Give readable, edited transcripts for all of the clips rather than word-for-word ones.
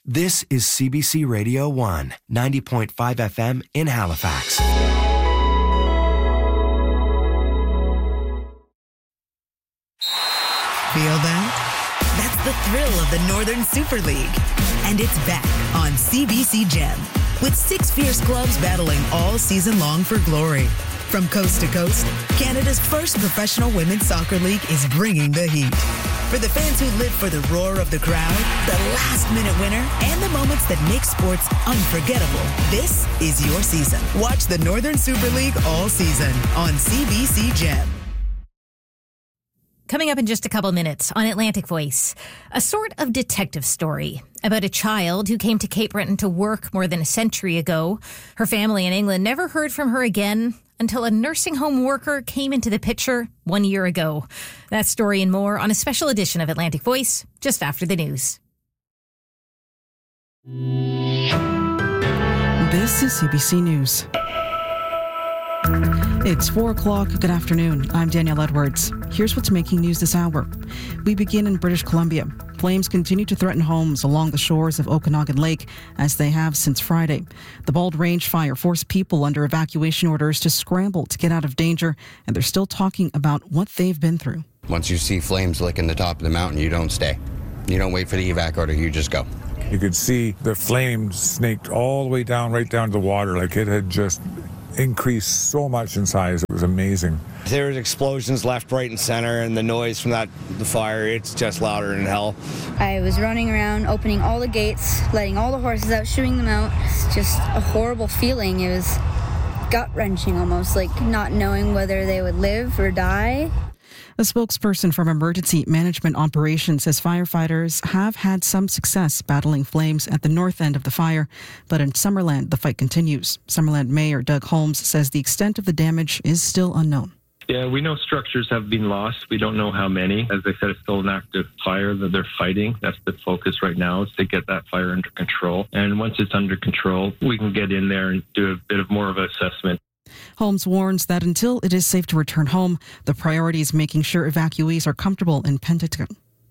This is CBC Radio 1, 90.5 FM in Halifax. Feel that? That's the thrill of the Northern Super League. And it's back on CBC Gem, with 6 fierce clubs battling all season long for glory. From coast to coast, Canada's first professional women's soccer league is bringing the heat. For the fans who live for the roar of the crowd, the last-minute winner, and the moments that make sports unforgettable, this is your season. Watch the Northern Super League all season on CBC Gem. Coming up in just a couple minutes on Atlantic Voice, a sort of detective story about a child who came to Cape Breton to work more than a century ago. Her family in England never heard from her again until a nursing home worker came into the picture 1 year ago. That story and more on a special edition of Atlantic Voice just after the news. This is CBC News. It's 4 o'clock. Good afternoon. I'm Danielle Edwards. Here's what's making news this hour. We begin in British Columbia. Flames continue to threaten homes along the shores of Okanagan Lake, as they have since Friday. The Bald Range fire forced people under evacuation orders to scramble to get out of danger, and they're still talking about what they've been through. Once you see flames licking the top of the mountain, you don't stay. You don't wait for the evac order, you just go. You could see the flames snaked all the way down, right down to the water, like it had just increased so much in size. It was amazing. There was explosions left, right, and center, and the noise from the fire, it's just louder than hell. I was running around, opening all the gates, letting all the horses out, shooing them out. It's just a horrible feeling. It was gut-wrenching almost, like not knowing whether they would live or die. A spokesperson from Emergency Management Operations says firefighters have had some success battling flames at the north end of the fire, but in Summerland, the fight continues. Summerland Mayor Doug Holmes says the extent of the damage is still unknown. Yeah, we know structures have been lost. We don't know how many. As I said, it's still an active fire that they're fighting. That's the focus right now, is to get that fire under control. And once it's under control, we can get in there and do a bit of more of an assessment. Holmes warns that until it is safe to return home, the priority is making sure evacuees are comfortable in Penticton.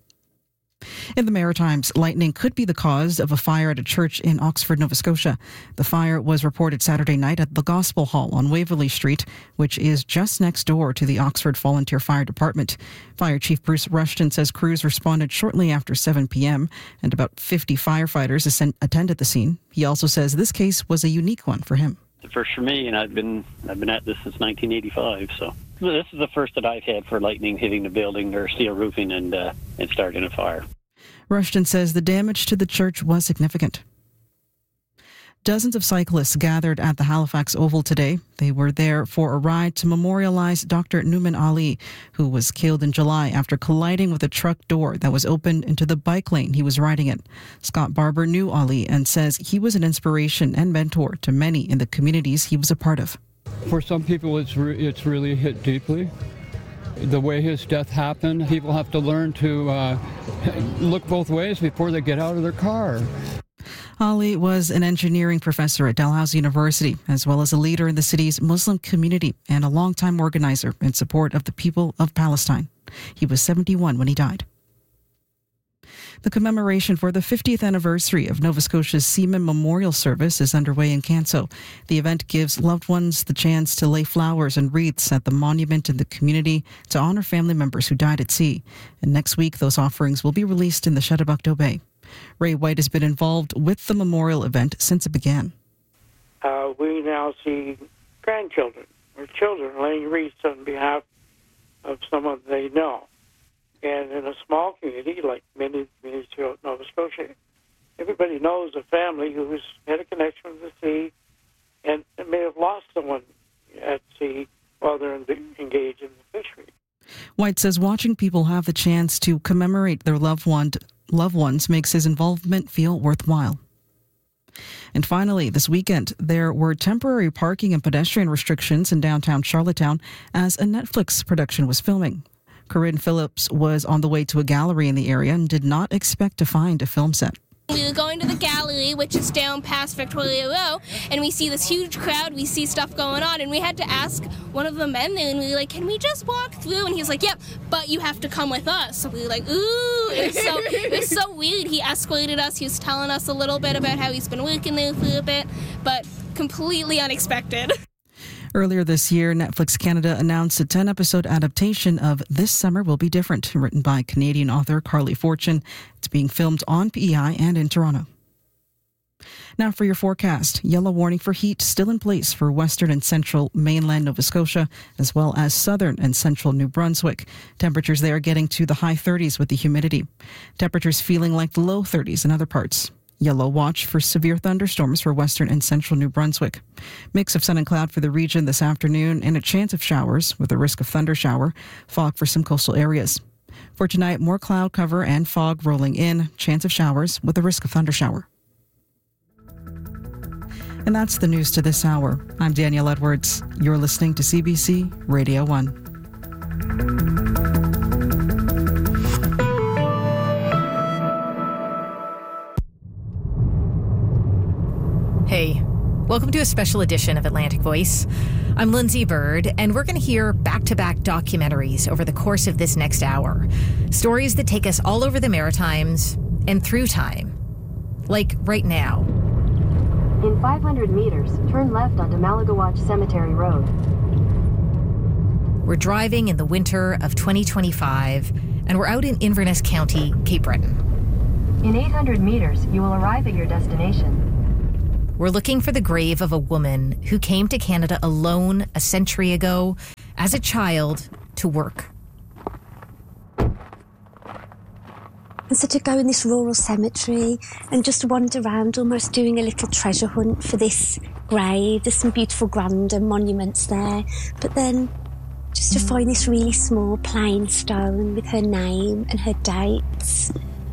In the Maritimes, lightning could be the cause of a fire at a church in Oxford, Nova Scotia. The fire was reported Saturday night at the Gospel Hall on Waverley Street, which is just next door to the Oxford Volunteer Fire Department. Fire Chief Bruce Rushton says crews responded shortly after 7 p.m. and about 50 firefighters attended the scene. He also says this case was a unique one for him. The first for me, and I've been at this since 1985. So this is the first that I've had for lightning hitting the building or steel roofing and starting a fire. Rushton says the damage to the church was significant. Dozens of cyclists gathered at the Halifax Oval today. They were there for a ride to memorialize Dr. Nouman Ali, who was killed in July after colliding with a truck door that was opened into the bike lane he was riding in. Scott Barber knew Ali and says he was an inspiration and mentor to many in the communities he was a part of. For some people, it's really hit deeply. The way his death happened, people have to learn to look both ways before they get out of their car. Ali was an engineering professor at Dalhousie University, as well as a leader in the city's Muslim community and a longtime organizer in support of the people of Palestine. He was 71 when he died. The commemoration for the 50th anniversary of Nova Scotia's Seaman Memorial Service is underway in Canso. The event gives loved ones the chance to lay flowers and wreaths at the monument in the community to honor family members who died at sea. And next week, those offerings will be released in the Shuttlebuck Bay. Ray White has been involved with the memorial event since it began. We now see grandchildren or children laying wreaths on behalf of someone they know. And in a small community, like many communities throughout Nova Scotia, everybody knows a family who's had a connection with the sea and may have lost someone at sea while they're engaged in the fishery. White says watching people have the chance to commemorate their loved ones makes his involvement feel worthwhile. And finally, this weekend, there were temporary parking and pedestrian restrictions in downtown Charlottetown as a Netflix production was filming. Corinne Phillips was on the way to a gallery in the area and did not expect to find a film set. We were going to the gallery, which is down past Victoria Row, and we see this huge crowd, we see stuff going on, and we had to ask one of the men there, and we were like, can we just walk through? And he was like, yep, but you have to come with us. So we were like, ooh, it was so weird. He escorted us, he was telling us a little bit about how he's been working there for a bit, but completely unexpected. Earlier this year, Netflix Canada announced a 10-episode adaptation of This Summer Will Be Different, written by Canadian author Carly Fortune. It's being filmed on PEI and in Toronto. Now for your forecast. Yellow warning for heat still in place for western and central mainland Nova Scotia, as well as southern and central New Brunswick. Temperatures there getting to the high 30s with the humidity. Temperatures feeling like the low 30s in other parts. Yellow watch for severe thunderstorms for western and central New Brunswick. Mix of sun and cloud for the region this afternoon and a chance of showers with a risk of thunder shower. Fog for some coastal areas. For tonight, more cloud cover and fog rolling in. Chance of showers with a risk of thunder shower. And that's the news to this hour. I'm Danielle Edwards. You're listening to CBC Radio 1. Hey, welcome to a special edition of Atlantic Voice. I'm Lindsay Bird, and we're going to hear back-to-back documentaries over the course of this next hour. Stories that take us all over the Maritimes and through time. Like right now. In 500 meters, turn left onto Malagawatch Cemetery Road. We're driving in the winter of 2025, and we're out in Inverness County, Cape Breton. In 800 meters, you will arrive at your destination. We're looking for the grave of a woman who came to Canada alone a century ago as a child to work. And so to go in this rural cemetery and just wander around almost doing a little treasure hunt for this grave. There's some beautiful grander monuments there. But then just to find this really small plain stone with her name and her dates.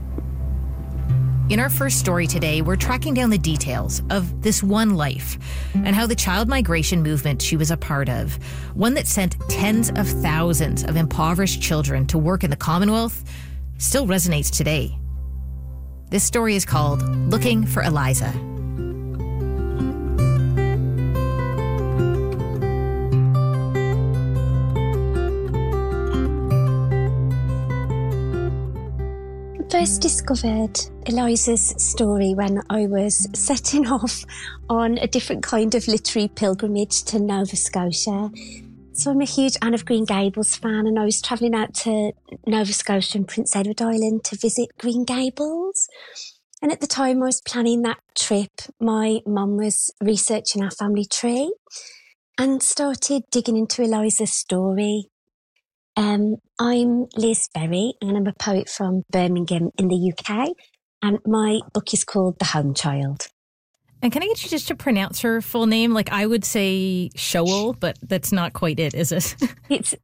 In our first story today, we're tracking down the details of this one life and how the child migration movement she was a part of, one that sent tens of thousands of impoverished children to work in the Commonwealth, still resonates today. This story is called Looking for Eliza. First discovered Eliza's story when I was setting off on a different kind of literary pilgrimage to Nova Scotia. So I'm a huge Anne of Green Gables fan, and I was travelling out to Nova Scotia and Prince Edward Island to visit Green Gables. And at the time I was planning that trip, my mum was researching our family tree and started digging into Eliza's story. I'm Liz Berry, and I'm a poet from Birmingham in the UK, and my book is called The Home Child. And can I get you just to pronounce her full name? Like, I would say Showell, but that's not quite it, is it? It's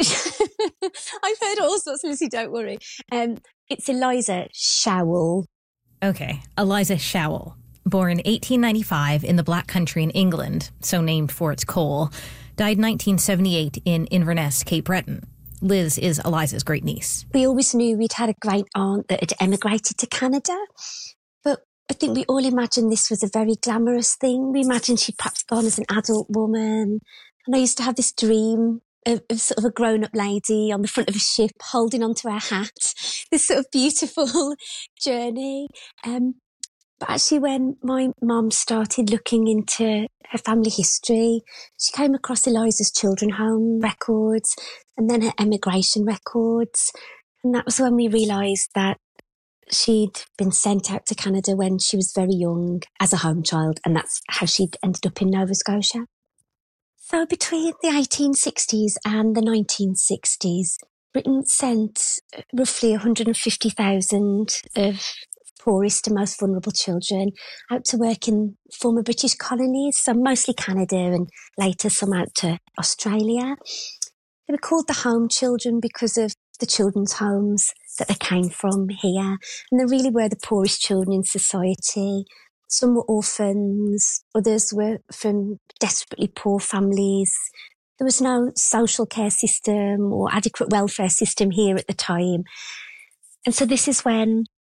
I've heard all sorts, Lizzie, don't worry. It's Eliza Showell. Okay, Eliza Showell, born 1895 in the Black Country in England, so named for its coal, died 1978 in Inverness, Cape Breton. Liz is Eliza's great niece. We always knew we'd had a great aunt that had emigrated to Canada, but I think we all imagined this was a very glamorous thing. We imagined she'd perhaps gone as an adult woman, and I used to have this dream of sort of a grown-up lady on the front of a ship holding onto her hat, this sort of beautiful journey. But actually, when my mum started looking into her family history, she came across Eliza's children home records and then her emigration records. And that was when we realised that she'd been sent out to Canada when she was very young as a home child, and that's how she'd ended up in Nova Scotia. So between the 1860s and the 1960s, Britain sent roughly 150,000 of poorest and most vulnerable children out to work in former British colonies, so mostly Canada and later some out to Australia. They were called the home children because of the children's homes that they came from here, and they really were the poorest children in society. Some were orphans, others were from desperately poor families. There was no social care system or adequate welfare system here at the time. And so this is when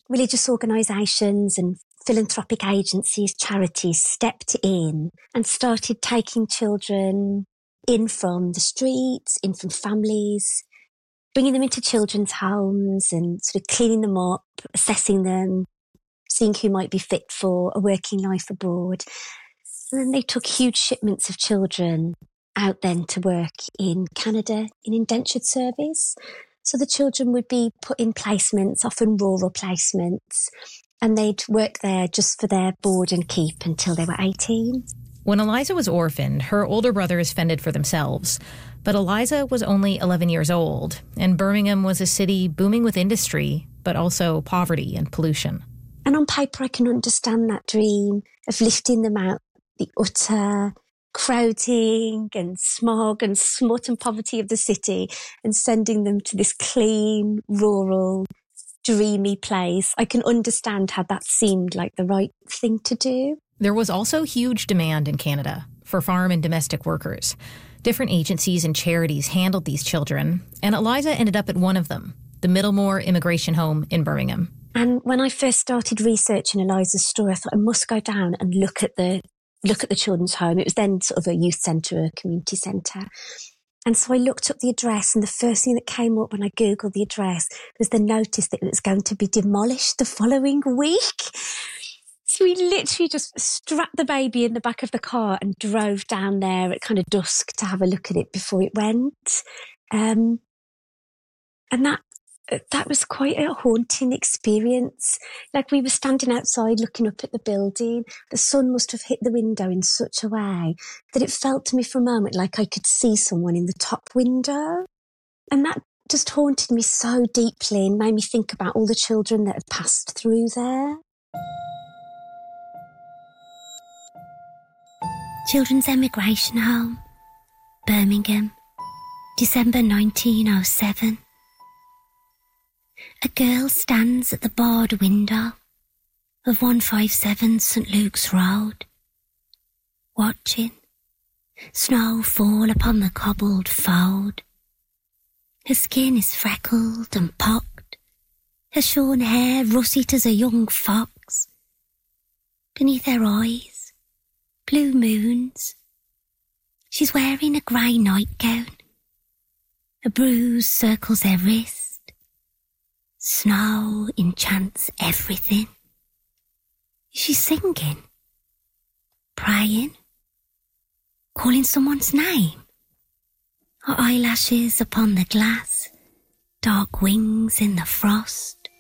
religious organisations and philanthropic agencies, charities stepped in and started taking children in from the streets, in from families, bringing them into children's homes and sort of cleaning them up, assessing them, seeing who might be fit for a working life abroad. And then they took huge shipments of children out then to work in Canada in indentured service. So the children would be put in placements, often rural placements, and they'd work there just for their board and keep until they were 18. When Eliza was orphaned, her older brothers fended for themselves. But Eliza was only 11 years old, and Birmingham was a city booming with industry, but also poverty and pollution. And on paper, I can understand that dream of lifting them out the utter crowding and smog and smut and poverty of the city and sending them to this clean, rural, dreamy place. I can understand how that seemed like the right thing to do. There was also huge demand in Canada for farm and domestic workers. Different agencies and charities handled these children, and Eliza ended up at one of them, the Middlemore Immigration Home in Birmingham. And when I first started researching Eliza's story, I thought I must go down and look at the children's home. It was then sort of a youth centre, a community centre. And so I looked up the address, and the first thing that came up when I Googled the address was the notice that it was going to be demolished the following week. So we literally just strapped the baby in the back of the car and drove down there at kind of dusk to have a look at it before it went. And that was quite a haunting experience. Like, we were standing outside looking up at the building. The sun must have hit the window in such a way that it felt to me for a moment like I could see someone in the top window. And that just haunted me so deeply and made me think about all the children that had passed through there. Children's Emigration Home, Birmingham, December 1907. A girl stands at the barred window of 157 St Luke's Road, watching snow fall upon the cobbled fold. Her skin is freckled and pocked, her shorn hair russet as a young fox. Beneath her eyes, blue moons. She's wearing a grey nightgown. A bruise circles her wrist. Snow enchants everything. Is she singing? Praying? Calling someone's name? Her eyelashes upon the glass, dark wings in the frost.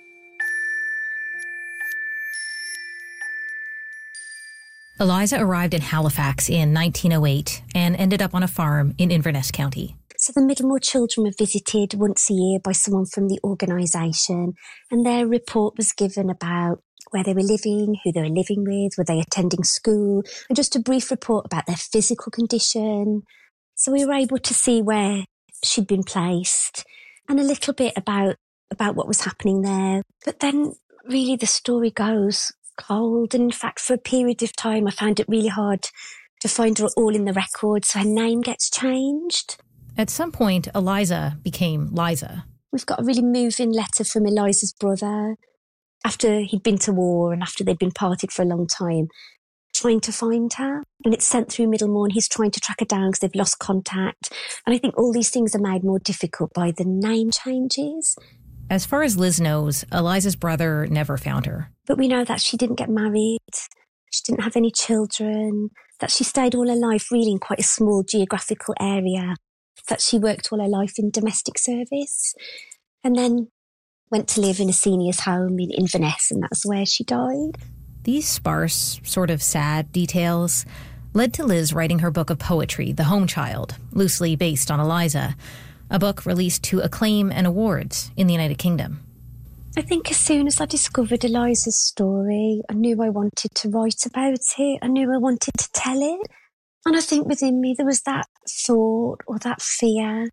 Eliza arrived in Halifax in 1908 and ended up on a farm in Inverness County. So the Middlemore children were visited once a year by someone from the organisation, and their report was given about where they were living, who they were living with, were they attending school, and just a brief report about their physical condition. So we were able to see where she'd been placed and a little bit about what was happening there. But then really the story goes cold, and in fact for a period of time I found it really hard to find her all in the records, so her name gets changed. At some point, Eliza became Liza. We've got a really moving letter from Eliza's brother after he'd been to war and after they'd been parted for a long time, trying to find her. And it's sent through Middlemore, and he's trying to track her down because they've lost contact. And I think all these things are made more difficult by the name changes. As far as Liz knows, Eliza's brother never found her. But we know that she didn't get married, she didn't have any children, that she stayed all her life really in quite a small geographical area, that she worked all her life in domestic service and then went to live in a senior's home in Inverness, and that's where she died. These sparse, sort of sad details led to Liz writing her book of poetry, The Home Child, loosely based on Eliza, a book released to acclaim and awards in the United Kingdom. I think as soon as I discovered Eliza's story, I knew I wanted to write about it. I knew I wanted to tell it. And I think within me there was that thought or that fear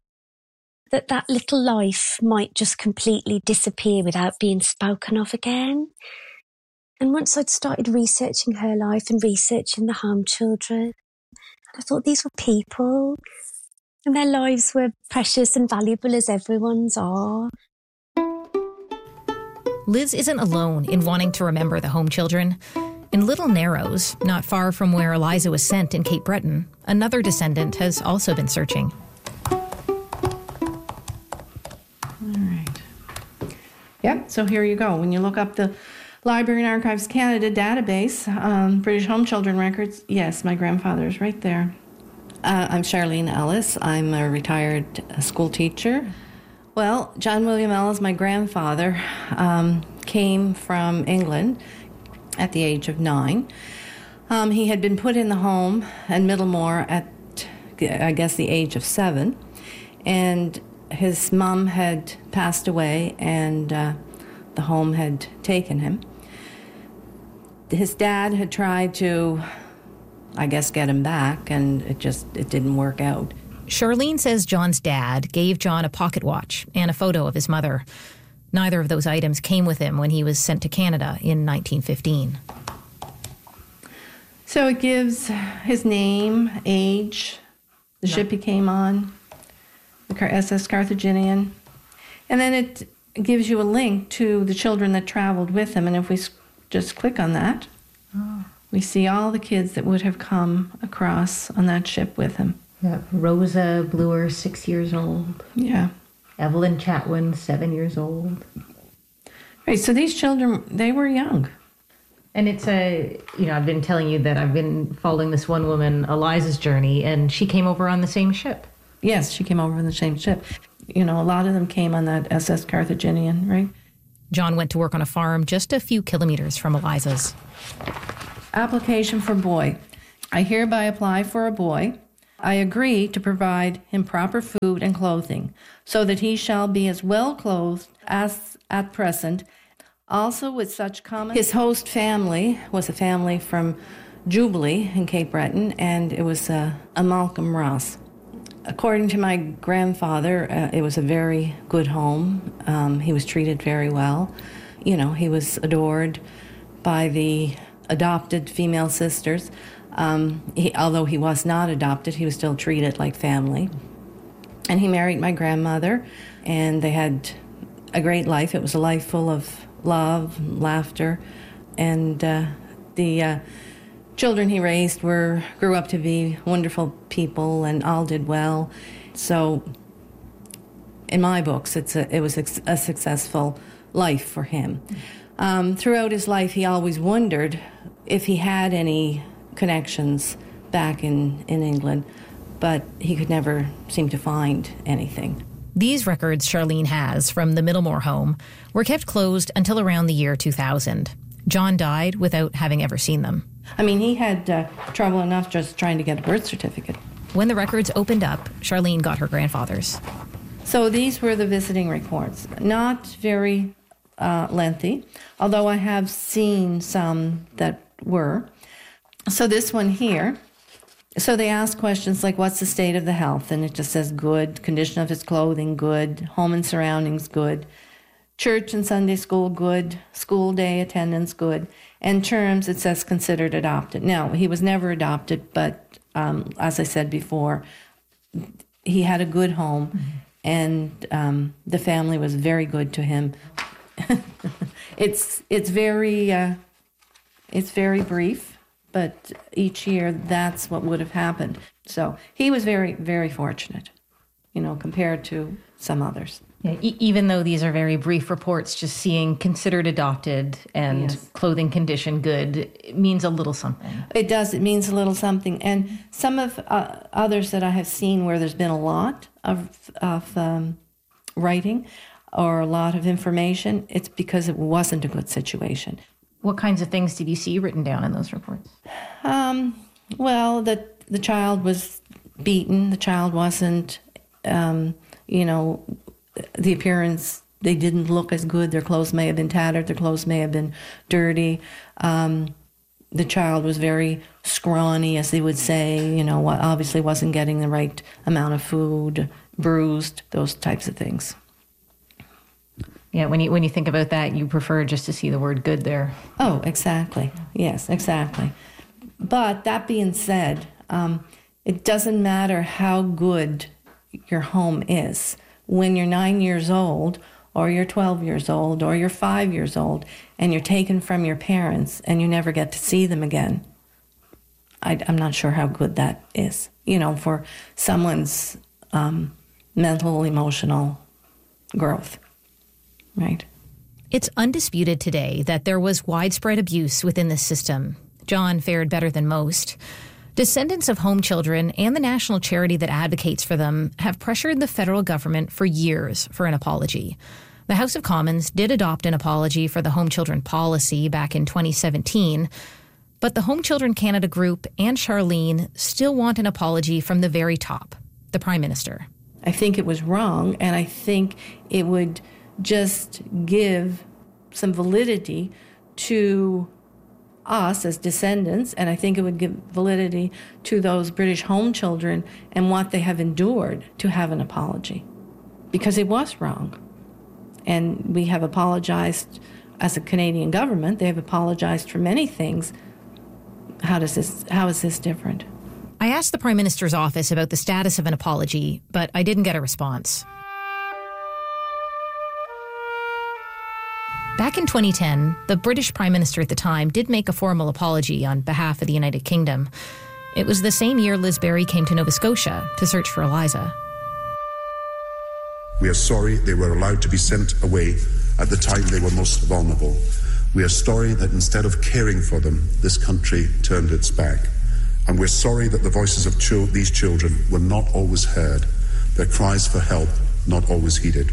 that that little life might just completely disappear without being spoken of again. And once I'd started researching her life and researching the home children, I thought these were people and their lives were precious and valuable as everyone's are. Liz isn't alone in wanting to remember the home children. In Little Narrows, not far from where Eliza was sent in Cape Breton, another descendant has also been searching. Yep, so here you go. When you look up the Library and Archives Canada database, British Home Children Records, yes, my grandfather is right there. I'm Charlene Ellis. I'm a retired school teacher. Well, John William Ellis, my grandfather, came from England at the age of 9. He had been put in the home in Middlemore at, I guess, the age of 7. And his mom had passed away, and the home had taken him. His dad had tried to, I guess, get him back, and it didn't work out. Charlene says John's dad gave John a pocket watch and a photo of his mother. Neither of those items came with him when he was sent to Canada in 1915. So it gives his name, age, the ship he came on, the SS Carthaginian, and then it gives you a link to the children that traveled with him. And if we just click on that, we see all the kids that would have come across on that ship with him. Yeah, Rosa Bluer, 6 years old. Yeah. Evelyn Chatwin, 7 years old. Right, so these children, they were young. And it's I've been telling you that I've been following this one woman, Eliza's journey, and she came over on the same ship. Yes, she came over on the same ship. A lot of them came on that SS Carthaginian, right? John went to work on a farm just a few kilometers from Eliza's. Application for boy. I hereby apply for a boy. I agree to provide him proper food and clothing, so that he shall be as well clothed as at present. Also with such common... His host family was a family from Jubilee in Cape Breton, and it was a Malcolm Ross. According to my grandfather, it was a very good home. He was treated very well. He was adored by the adopted female sisters. Although he was not adopted, he was still treated like family. And he married my grandmother, and they had a great life. It was a life full of love, laughter, and the children he raised grew up to be wonderful people and all did well. So in my books, it was a successful life for him. Throughout his life, he always wondered if he had any connections back in England, but he could never seem to find anything. These records Charlene has from the Middlemore home were kept closed until around the year 2000. John died without having ever seen them. He had trouble enough just trying to get a birth certificate. When the records opened up, Charlene got her grandfather's. So these were the visiting reports. Not very lengthy, although I have seen some that were. So this one here, so they ask questions like, what's the state of the health? And it just says good, condition of his clothing, good, home and surroundings, good, church and Sunday school, good, school day attendance, good, and terms, it says considered adopted. Now, he was never adopted, but as I said before, he had a good home, and the family was very good to him. It's very brief, but each year that's what would have happened. So he was very, very fortunate, compared to some others. Yeah, even though these are very brief reports, just seeing considered adopted and clothing condition good, it means a little something. It does. It means a little something. And some of others that I have seen where there's been a lot of writing or a lot of information, it's because it wasn't a good situation. What kinds of things did you see written down in those reports? Well, that the child was beaten. The child wasn't, the appearance, they didn't look as good. Their clothes may have been tattered. Their clothes may have been dirty. The child was very scrawny, as they would say, obviously wasn't getting the right amount of food, bruised, those types of things. Yeah, when you think about that, you prefer just to see the word good there. Oh, exactly. Yes, exactly. But that being said, it doesn't matter how good your home is. When you're 9 years old or you're 12 years old, or you're 5 years old, and you're taken from your parents and you never get to see them again. I'm not sure how good that is, for someone's mental, emotional growth, right? It's undisputed today that there was widespread abuse within this system. John fared better than most. Descendants of home children and the national charity that advocates for them have pressured the federal government for years for an apology. The House of Commons did adopt an apology for the home children policy back in 2017, but the Home Children Canada group and Charlene still want an apology from the very top, the Prime Minister. I think it was wrong, and I think it would just give some validity to us as descendants, and I think it would give validity to those British home children and what they have endured to have an apology. Because it was wrong. And we have apologized as a Canadian government. They have apologized for many things. How is this different? I asked the Prime Minister's office about the status of an apology, but I didn't get a response. Back in 2010, the British Prime Minister at the time did make a formal apology on behalf of the United Kingdom. It was the same year Liz Berry came to Nova Scotia to search for Eliza. We are sorry they were allowed to be sent away at the time they were most vulnerable. We are sorry that instead of caring for them, this country turned its back. And we're sorry that the voices of these children were not always heard, their cries for help not always heeded.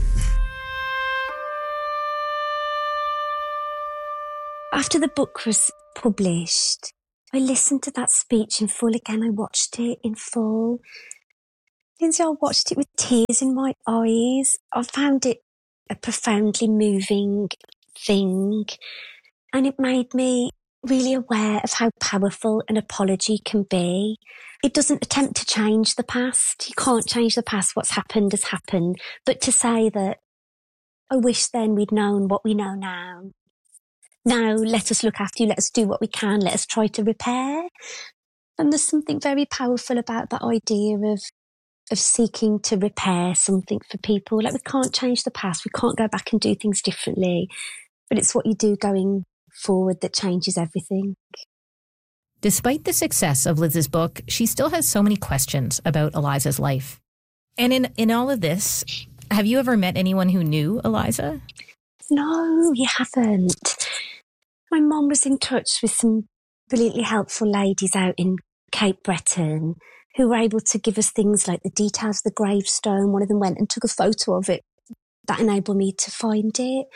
After the book was published, I listened to that speech in full again. I watched it in full. Lindsay, I watched it with tears in my eyes. I found it a profoundly moving thing, and it made me really aware of how powerful an apology can be. It doesn't attempt to change the past. You can't change the past. What's happened has happened. But to say that, I wish then we'd known what we know now. Now let us look after you. Let us do what we can. Let us try to repair. And there's something very powerful about that idea of seeking to repair something for people. Like, we can't change the past. We can't go back and do things differently. But it's what you do going forward that changes everything. Despite the success of Liz's book, she still has so many questions about Eliza's life. And in all of this, have you ever met anyone who knew Eliza? No, you haven't. My mum was in touch with some brilliantly helpful ladies out in Cape Breton who were able to give us things like the details of the gravestone. One of them went and took a photo of it. That enabled me to find it.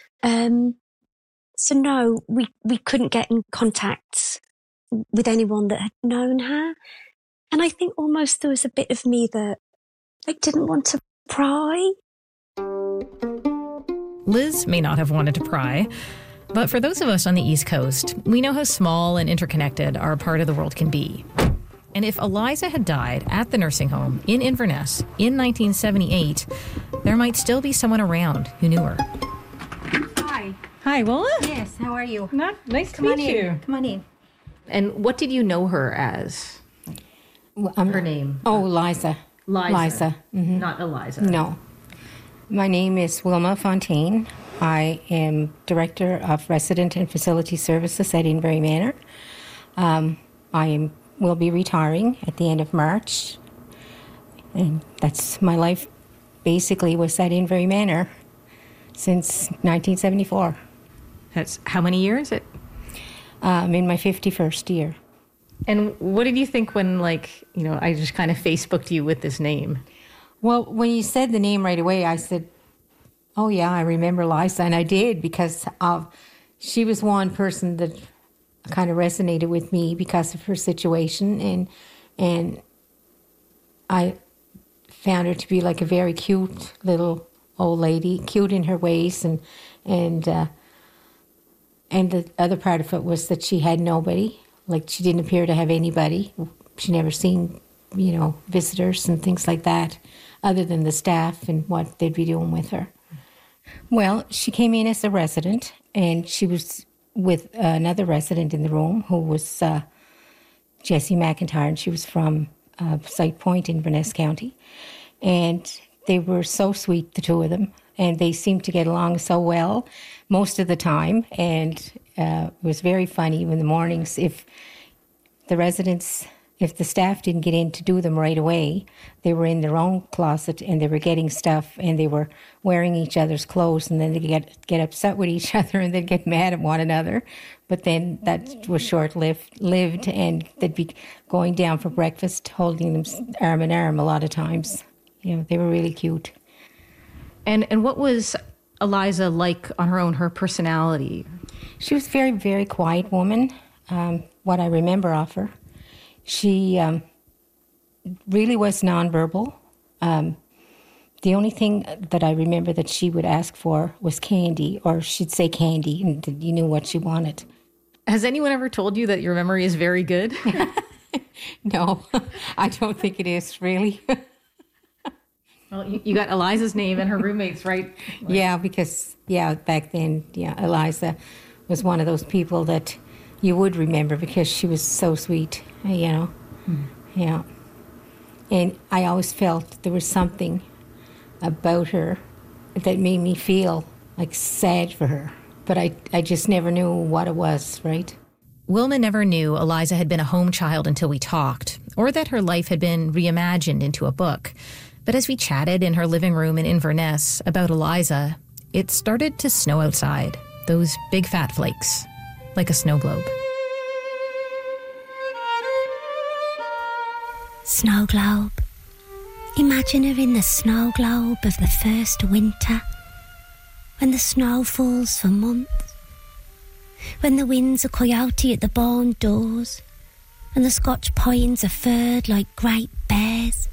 So no, we couldn't get in contact with anyone that had known her. And I think almost there was a bit of me that I didn't want to pry. Liz may not have wanted to pry, but for those of us on the East Coast, we know how small and interconnected our part of the world can be. And if Eliza had died at the nursing home in Inverness in 1978, there might still be someone around who knew her. Hi, Willa? Yes, how are you? Nice to meet you. Come on in. And what did you know her as? Her name? Oh, Liza. Liza. Mm-hmm. Not Eliza. No. My name is Wilma Fontaine. I am Director of Resident and Facility Services at Invery Manor. Will be retiring at the end of March. And that's my life basically was at Invery Manor since 1974. That's how many years? I'm in my 51st year. And what did you think when, I just kind of Facebooked you with this name? Well, when you said the name right away, I said, oh yeah, I remember Liza. And I did, because she was one person that kind of resonated with me because of her situation. And I found her to be like a very cute little old lady, cute in her ways. And the other part of it was that she had nobody. Like, she didn't appear to have anybody. She never seen, visitors and things like that, other than the staff and what they'd be doing with her. Well, she came in as a resident, and she was with another resident in the room who was Jessie McIntyre, and she was from Sight Point in Inverness County. And they were so sweet, the two of them. and they seemed to get along so well most of the time. And it was very funny in the mornings if the staff didn't get in to do them right away, they were in their own closet and they were getting stuff and they were wearing each other's clothes, and then they get upset with each other and they'd get mad at one another. But then that was short-lived, and they'd be going down for breakfast, holding them arm in arm a lot of times. They were really cute. And what was Eliza like on her own, her personality? She was a very, very quiet woman, what I remember of her. She really was nonverbal. The only thing that I remember that she would ask for was candy, or she'd say candy, and you knew what she wanted. Has anyone ever told you that your memory is very good? No, I don't think it is, really. Well, you got Eliza's name and her roommates, right? Yeah, because, back then, Eliza was one of those people that you would remember because she was so sweet, Yeah. And I always felt there was something about her that made me feel like sad for her. But I just never knew what it was, right? Wilma never knew Eliza had been a home child until we talked, or that her life had been reimagined into a book. But as we chatted in her living room in Inverness about Eliza, it started to snow outside, those big fat flakes, like a snow globe. Snow globe. Imagine her in the snow globe of the first winter, when the snow falls for months, when the winds are coyote at the barn doors, and the Scotch pines are furred like great bears.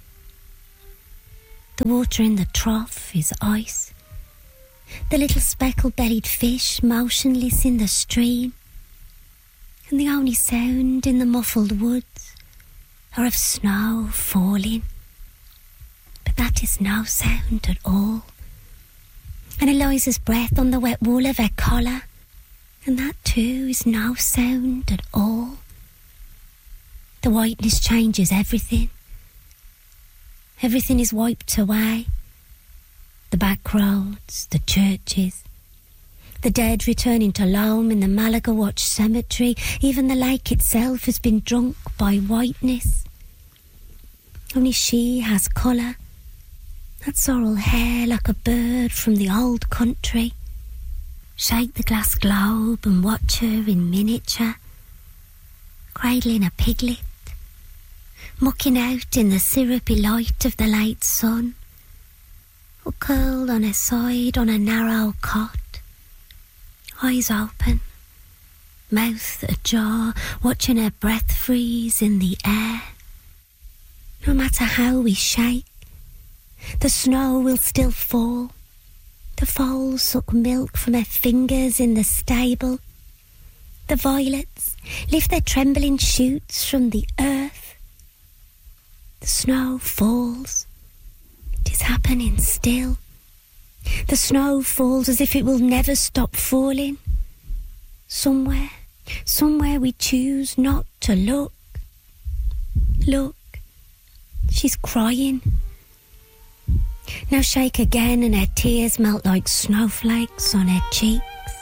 The water in the trough is ice, the little speckled-bellied fish motionless in the stream, and the only sound in the muffled woods are of snow falling. But that is no sound at all. And Eliza's breath on the wet wool of her collar, and that too is no sound at all. The whiteness changes everything. Everything is wiped away. The back roads, the churches, the dead returning to Loam in the Malagawatch cemetery. Even the lake itself has been drunk by whiteness. Only she has colour. That sorrel hair like a bird from the old country. Shake the glass globe and watch her in miniature, cradling a piglet, mucking out in the syrupy light of the late sun, or curled on her side on a narrow cot, eyes open, mouth ajar, watching her breath freeze in the air. No matter how we shake, the snow will still fall. The foals suck milk from her fingers in the stable. The violets lift their trembling shoots from the earth. The snow falls. It is happening still. The snow falls as if it will never stop falling. Somewhere we choose not to look. Look, she's crying. Now shake again and her tears melt like snowflakes on her cheeks.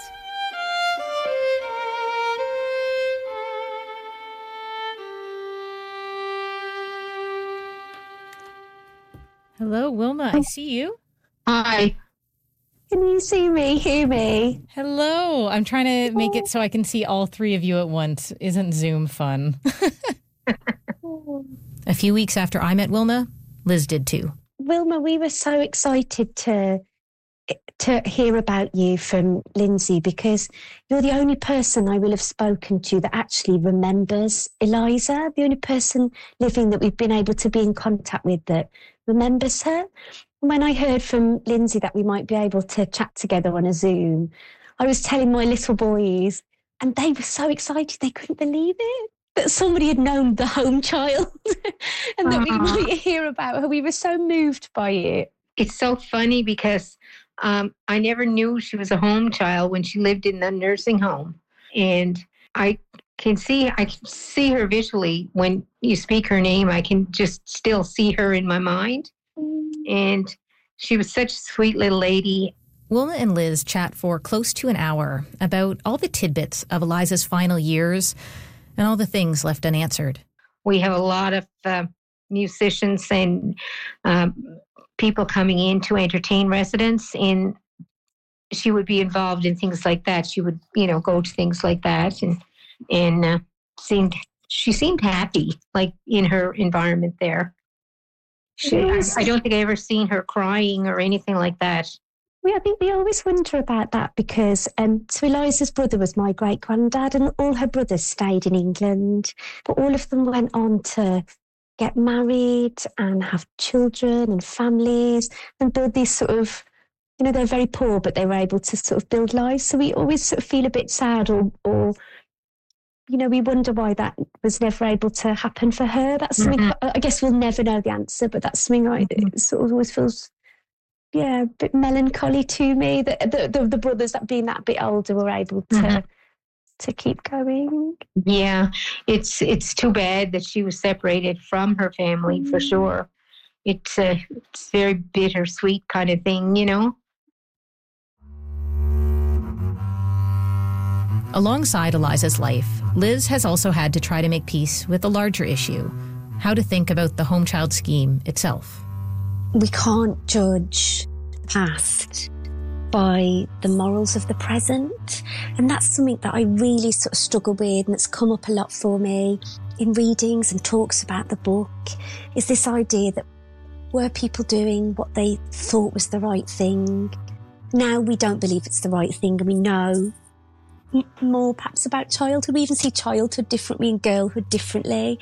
Hello, Wilma. I see you. Hi. Can you see me, hear me? Hello. I'm trying to make it so I can see all three of you at once. Isn't Zoom fun? A few weeks after I met Wilma, Liz did too. Wilma, we were so excited to hear about you from Lindsay, because you're the only person I will have spoken to that actually remembers Eliza, the only person living that we've been able to be in contact with that remembers her. When I heard from Lindsay that we might be able to chat together on a Zoom, I was telling my little boys, and they were so excited they couldn't believe it, that somebody had known the home child and that we might hear about her. We were so moved by it. It's so funny because I never knew she was a home child when she lived in the nursing home. And I can see her visually. When you speak her name, I can just still see her in my mind. And She was such a sweet little lady. Wilma and Liz chat for close to an hour about all the tidbits of Eliza's final years and all the things left unanswered. We have a lot of musicians and people coming in to entertain residents, and she would be involved in things like that. She would, go to things like that, and she seemed happy, like in her environment there. I don't think I ever seen her crying or anything like that. I think we always wonder about that because so Eliza's brother was my great-granddad and all her brothers stayed in England, but all of them went on to get married and have children and families and build these sort of, they're very poor, but they were able to sort of build lives. So we always sort of feel a bit sad or we wonder why that was never able to happen for her. That's something, I guess we'll never know the answer, but that's something it sort of always feels, a bit melancholy to me that the brothers that being that bit older were able to keep going. Yeah, it's too bad that she was separated from her family for sure. It's very bittersweet kind of thing, Alongside Eliza's life, Liz has also had to try to make peace with a larger issue, how to think about the home child scheme itself. We can't judge the past by the morals of the present. And that's something that I really sort of struggle with, and it's come up a lot for me in readings and talks about the book, is this idea that were people doing what they thought was the right thing? Now we don't believe it's the right thing, and we know more perhaps about childhood. We even see childhood differently and girlhood differently.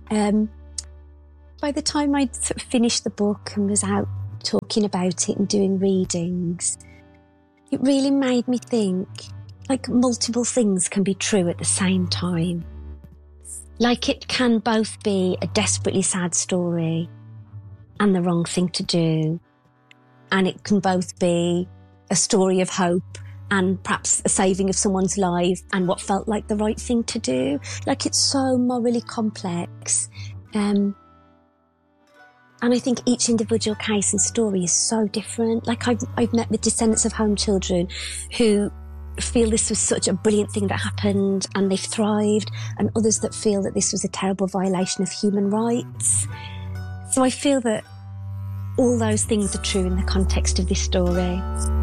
By the time I'd sort of finished the book and was out talking about it and doing readings, it really made me think, like, multiple things can be true at the same time. Like, it can both be a desperately sad story and the wrong thing to do, and it can both be a story of hope and perhaps a saving of someone's life and what felt like the right thing to do. Like, it's so morally complex. And I think each individual case and story is so different. Like, I've met with descendants of home children who feel this was such a brilliant thing that happened and they've thrived, and others that feel that this was a terrible violation of human rights. So I feel that all those things are true in the context of this story.